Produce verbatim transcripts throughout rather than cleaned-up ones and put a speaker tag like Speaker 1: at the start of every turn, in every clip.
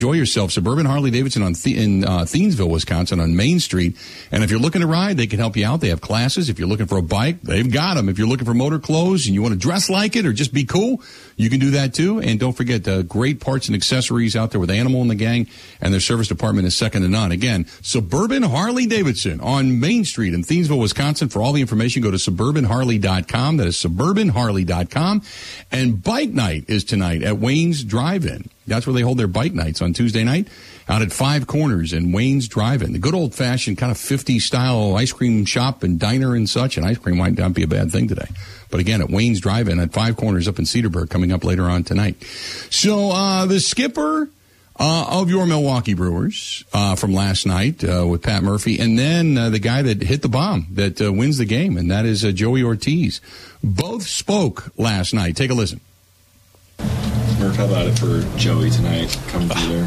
Speaker 1: Enjoy yourself. Suburban Harley-Davidson on the- in uh, Thiensville, Wisconsin on Main Street. And if you're looking to ride, they can help you out. They have classes. If you're looking for a bike, they've got them. If you're looking for motor clothes and you want to dress like it or just be cool, you can do that too. And don't forget, uh, great parts and accessories out there with Animal and the gang, and their service department is second to none. Again, Suburban Harley-Davidson on Main Street in Thiensville, Wisconsin. For all the information, go to suburban harley dot com. That is suburban harley dot com. And Bike Night is tonight at Wayne's Drive-In. That's where they hold their bike nights on Tuesday night out at Five Corners in Wayne's Drive-In. The good old-fashioned kind of fifties-style ice cream shop and diner and such, and ice cream might not be a bad thing today. But again, at Wayne's Drive-In at Five Corners up in Cedarburg coming up later on tonight. So uh, the skipper uh, of your Milwaukee Brewers uh, from last night uh, with Pat Murphy, and then uh, the guy that hit the bomb that uh, wins the game, and that is uh, Joey Ortiz. Both spoke last night. Take a listen.
Speaker 2: Murph, how about it for Joey tonight coming through there?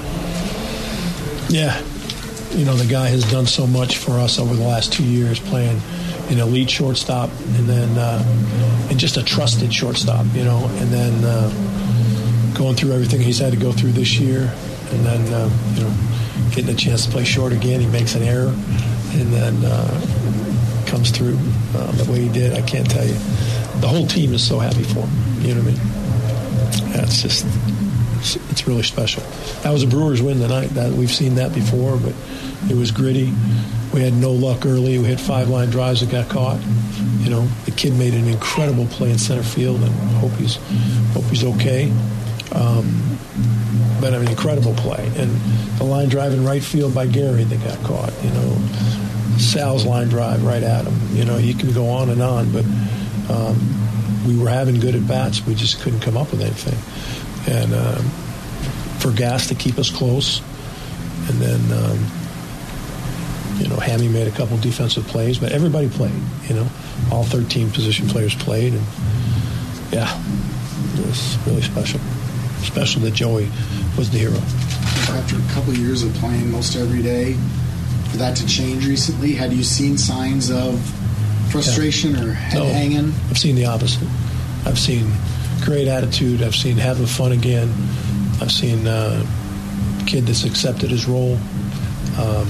Speaker 3: Yeah. You know, the guy has done so much for us over the last two years playing an elite shortstop and then uh, and just a trusted shortstop, you know, and then uh, going through everything he's had to go through this year and then, uh, you know, getting a chance to play short again. He makes an error and then uh, comes through uh, the way he did. I can't tell you. The whole team is so happy for him, you know what I mean? Yeah, it's just, it's, it's really special. That was a Brewers win tonight. That we've seen that before, but it was gritty. We had no luck early. We had five line drives that got caught. You know, the kid made an incredible play in center field, and hope he's hope he's okay. Um, but I mean, incredible play, and the line drive in right field by Gary that got caught. You know, Sal's line drive right at him. You know, you can go on and on, but. Um, We were having good at-bats. We just couldn't come up with anything. And um, for Gas to keep us close. And then, um, you know, Hammy made a couple defensive plays. But everybody played, you know. All thirteen position players played. And, yeah, it was really special. Special that Joey was the hero.
Speaker 4: After a couple of years of playing most every day, for that to change recently, had you seen signs of frustration yeah. or head
Speaker 3: no,
Speaker 4: hanging?
Speaker 3: I've seen the opposite. I've seen great attitude. I've seen having fun again. I've seen uh, a kid that's accepted his role um,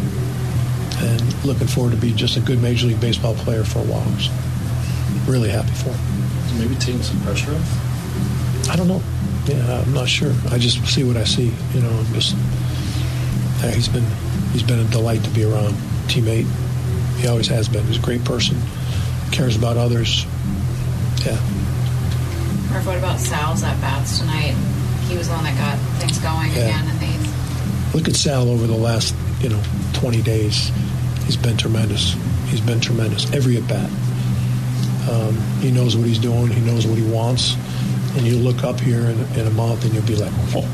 Speaker 3: and looking forward to be just a good Major League Baseball player for a while. So really happy for him.
Speaker 2: Maybe taking some pressure off?
Speaker 3: I don't know. Yeah, I'm not sure. I just see what I see. You know, I'm just yeah, he's been he's been a delight to be around. Teammate. He always has been. He's a great person. Cares about others. Yeah.
Speaker 5: Murph, what about Sal's at-bats tonight? He was the one that got things going yeah. again in the eighth.
Speaker 3: Look at Sal over the last, you know, twenty days. He's been tremendous. He's been tremendous. Every at-bat. Um, he knows what he's doing. He knows what he wants. And you look up here in, in a month and you'll be like, whoa.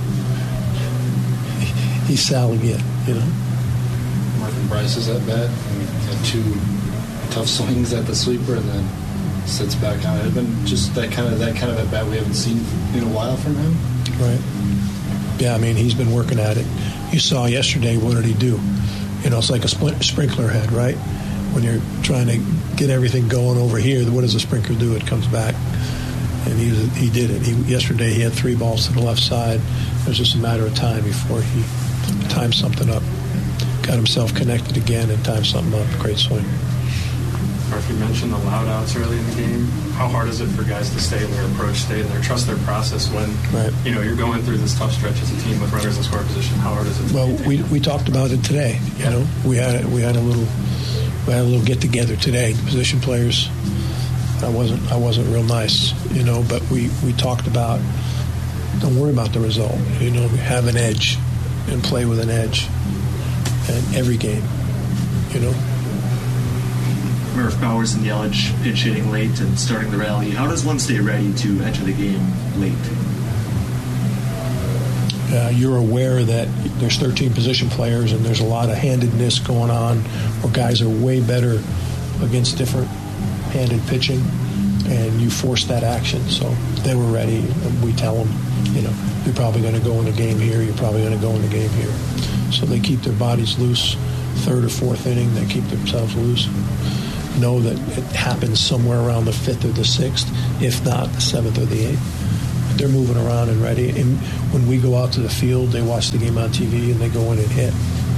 Speaker 3: He's Sal again, you know.
Speaker 2: Marvin Bryce's at bat. I mean, had two tough swings at the sweeper and then sits back on it. It's been just that kind of that kind of at bat we haven't seen in a while from him.
Speaker 3: Right. Yeah, I mean, he's been working at it. You saw yesterday, what did he do? You know, it's like a spl- sprinkler head, right? When you're trying to get everything going over here, what does a sprinkler do? It comes back. And he he did it. He, yesterday he had three balls to the left side. It was just a matter of time before he timed something up. Got himself connected again and timed something up. Great swing.
Speaker 6: Mark, you mentioned the loud outs early in the game. How hard is it for guys to stay in their approach, stay in their trust their process when right. you know you're going through this tough stretch as a team with runners in scoring position? How hard is it?
Speaker 3: Well, we we talked about it today. Yeah. You know, we had we had a little we had a little get together today. The position players. I wasn't I wasn't real nice, you know, but we, we talked about don't worry about the result. You know, have an edge and play with an edge in every game, you know.
Speaker 7: Murph, Bowers and Yelich pitch hitting late and starting the rally. How does one stay ready to enter the game late?
Speaker 3: Uh, you're aware that there's thirteen position players and there's a lot of handedness going on where guys are way better against different handed pitching, and you force that action. So they were ready. And we tell them, you know, you're probably going to go in the game here. You're probably going to go in the game here. So they keep their bodies loose. Third or fourth inning, they keep themselves loose. Know that it happens somewhere around the fifth or the sixth, if not the seventh or the eighth. they're moving around and ready. And when we go out to the field, they watch the game on T V and they go in and hit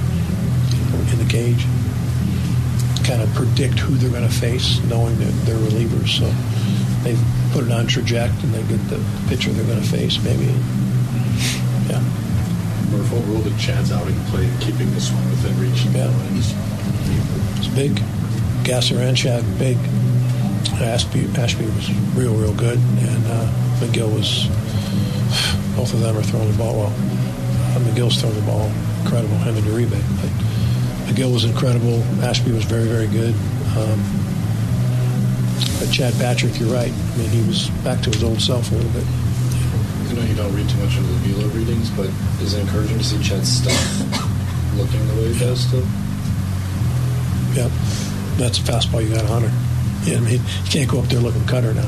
Speaker 3: in the cage. Kind of predict who they're going to face, knowing that they're relievers. So they put it on traject and they get the pitcher they're going to face, maybe. Yeah.
Speaker 8: Murph, what role did Chad's outing play in keeping this one within reach?
Speaker 3: Yeah. It's big. Gasser and Chad, big. Ashby, Ashby was real, real good. And uh, McGill was, both of them are throwing the ball well. Uh, McGill's throwing the ball incredible, him and Uribe. But McGill was incredible. Ashby was very, very good. Um, but Chad Patrick, you're right. I mean, he was back to his old self a little bit.
Speaker 2: I know you don't read too much into the velo readings, but is it encouraging to see Chad's stuff looking the way it does still?
Speaker 3: Yep. That's a fastball you got to honor. Yeah, I mean, you can't go up there looking cutter now.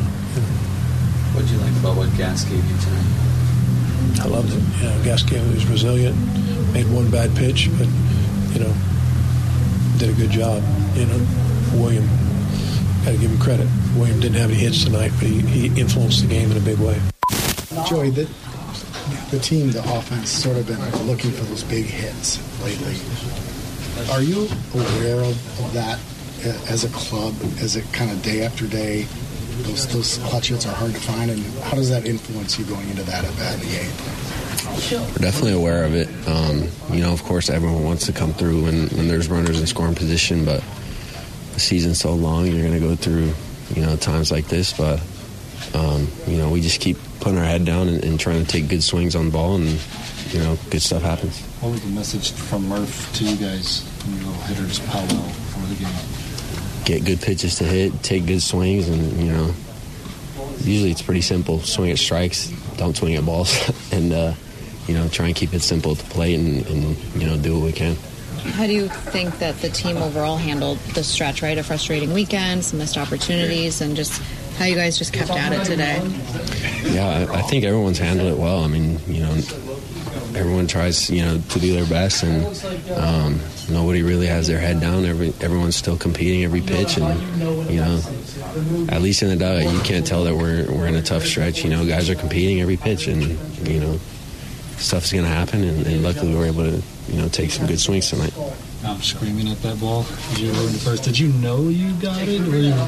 Speaker 9: What did you like about what Gas gave you tonight?
Speaker 3: I loved it. You know, Gas gave, was resilient, made one bad pitch, but, you know, did a good job. You know, William, got to give him credit. William didn't have any hits tonight, but he, he influenced the game in a big way.
Speaker 4: Joey, the, the team, the offense, sort of been looking for those big hits lately. Are you aware of, of that as a club, as it kind of day after day, those those clutch hits are hard to find, and how does that influence you going into that at bat in the eighth?
Speaker 10: We're definitely aware of it. Um, you know, of course, everyone wants to come through when, when there's runners in scoring position, but the season's so long, you're going to go through, you know, times like this, but, um, you know, we just keep putting our head down and, and trying to take good swings on the ball, and, you know, good stuff happens.
Speaker 2: What was the message from Murph to you guys when your little hitters powwow before the game?
Speaker 10: Get good pitches to hit, take good swings, and, you know, usually it's pretty simple. Swing at strikes, don't swing at balls, and, uh, you know, try and keep it simple at the plate and, and, you know, do what we can.
Speaker 5: How do you think that the team overall handled the stretch, right? A frustrating weekend, some missed opportunities, and just how you guys just kept at it today?
Speaker 10: Yeah, I, I think everyone's handled it well. I mean, you know, everyone tries, you know, to do their best, and um, nobody really has their head down. Every everyone's still competing every pitch, and you know, at least in the dugout, you can't tell that we're we're in a tough stretch. You know, guys are competing every pitch, and you know, stuff's going to happen. And, and luckily, we were able to, you know, take some good swings tonight.
Speaker 2: I'm screaming at that ball as you were in the first. Did you know you got it? Or you...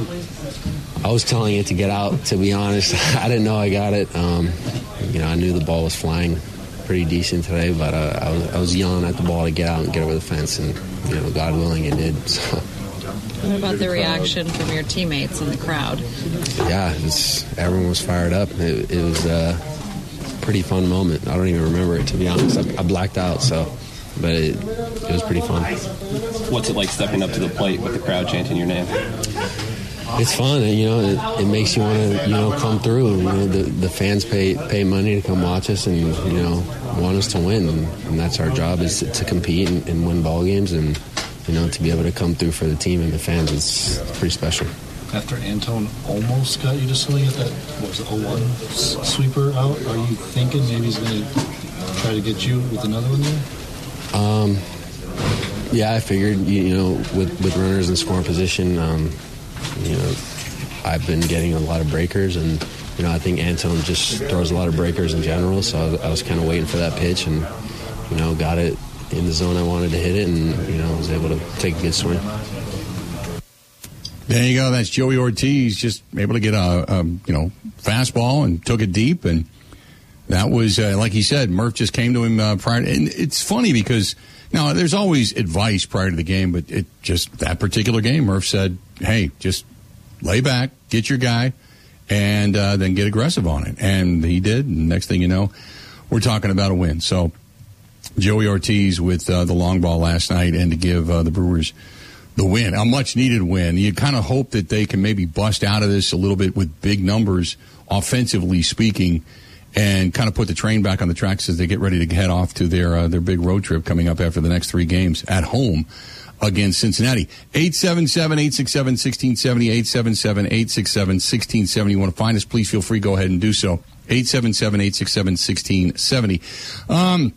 Speaker 10: I was telling it to get out. To be honest, I didn't know I got it. Um, you know, I knew the ball was flying pretty decent today, but uh, I was I was yelling at the ball to get out and get over the fence, and you know, God willing, it did. So.
Speaker 5: What about the reaction from your teammates and the crowd?
Speaker 10: Yeah, it's, everyone was fired up. It, it was a pretty fun moment. I don't even remember it, to be honest. I, I blacked out, so, but it, it was pretty fun.
Speaker 11: What's it like stepping up to the plate with the crowd chanting your name?
Speaker 10: It's fun, you know. It, it makes you want to, you know, come through. You know, the, the fans pay pay money to come watch us, and you know, want us to win, and, and that's our job, is to, to compete and, and win ball games, and you know, to be able to come through for the team and the fans, it's, it's pretty special.
Speaker 2: After Antone almost got you to swing at that, what was it, oh one sweeper out, are you thinking maybe he's going to try to get you with another one there?
Speaker 10: Um, yeah, I figured, you, you know, with, with runners in scoring position, um, you know, I've been getting a lot of breakers, and, you know, I think Antone just throws a lot of breakers in general, so I was, I was kind of waiting for that pitch, and, you know, got it in the zone I wanted to hit it, and, you know, was able to take a good swing.
Speaker 1: There you go. That's Joey Ortiz, just able to get a, a you know, fastball and took it deep, and that was, uh, like he said, Murph just came to him uh, prior to, and it's funny because, now, there's always advice prior to the game, but it just, that particular game, Murph said, hey, just lay back, get your guy, and uh, then get aggressive on it. And he did, and next thing you know, we're talking about a win. So, Joey Ortiz with uh, the long ball last night, and to give uh, the Brewers the win, a much-needed win. You kind of hope that they can maybe bust out of this a little bit with big numbers, offensively speaking, and kind of put the train back on the tracks as they get ready to head off to their uh, their big road trip coming up after the next three games at home against Cincinnati. eight seven seven, eight six seven, one six seven zero, eight seven seven, eight six seven, one six seven zero. You want to find us, please feel free, go ahead and do so. eight seven seven, eight six seven, one six seven zero. Um,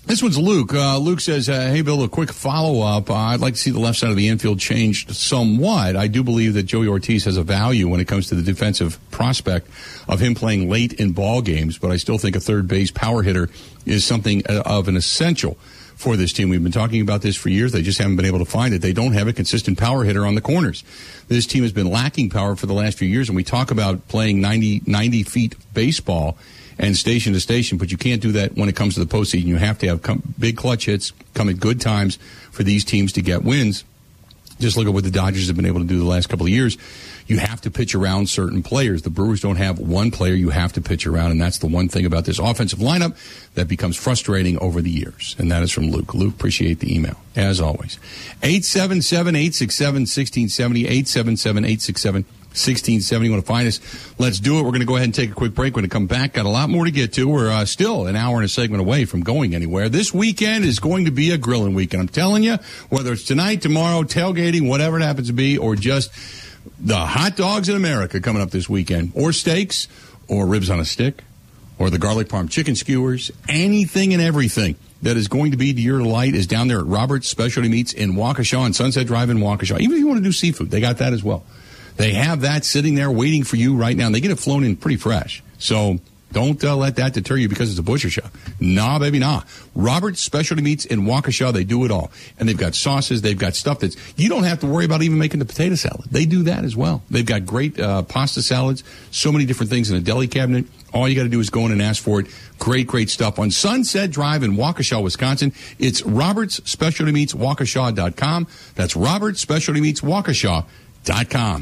Speaker 1: This one's Luke. Uh, Luke says, uh, hey, Bill, a quick follow-up. Uh, I'd like to see the left side of the infield changed somewhat. I do believe that Joey Ortiz has a value when it comes to the defensive prospect of him playing late in ball games, but I still think a third base power hitter is something of an essential for this team. We've been talking about this for years. They just haven't been able to find it. They don't have a consistent power hitter on the corners. This team has been lacking power for the last few years, and we talk about playing ninety, ninety feet baseball and station to station, but you can't do that when it comes to the postseason. You have to have come, big clutch hits come at good times for these teams to get wins. Just look at what the Dodgers have been able to do the last couple of years. You have to pitch around certain players. The Brewers don't have one player you have to pitch around, and that's the one thing about this offensive lineup that becomes frustrating over the years. And that is from Luke. Luke, appreciate the email, as always. eight seven seven, eight six seven, one six seven zero, eight seven seven, eight six seven, one six seven zero. You want to find us? Let's do it. We're going to go ahead and take a quick break. We're going to come back. Got a lot more to get to. We're uh, still an hour and a segment away from going anywhere. This weekend is going to be a grilling weekend. I'm telling you, whether it's tonight, tomorrow, tailgating, whatever it happens to be, or just the hot dogs in America coming up this weekend, or steaks, or ribs on a stick, or the garlic parm chicken skewers, anything and everything that is going to be to your delight is down there at Robert's Specialty Meats in Waukesha on Sunset Drive in Waukesha. Even if you want to do seafood, they got that as well. They have that sitting there waiting for you right now, and they get it flown in pretty fresh. So don't uh, let that deter you because it's a butcher shop. Nah, baby, nah. Robert's Specialty Meats in Waukesha, they do it all. And they've got sauces. They've got stuff that's, you don't have to worry about even making the potato salad. They do that as well. They've got great uh, pasta salads, so many different things in a deli cabinet. All you got to do is go in and ask for it. Great, great stuff. On Sunset Drive in Waukesha, Wisconsin, it's Robert's Specialty Meats Waukesha dot com. That's Robert's Specialty Meats Waukesha dot com.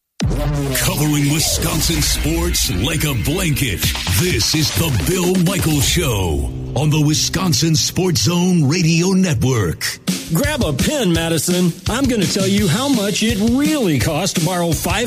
Speaker 12: Covering Wisconsin sports like a blanket. This is the Bill Michaels Show on the Wisconsin Sports Zone Radio Network.
Speaker 13: Grab a pen, Madison. I'm going to tell you how much it really costs to borrow five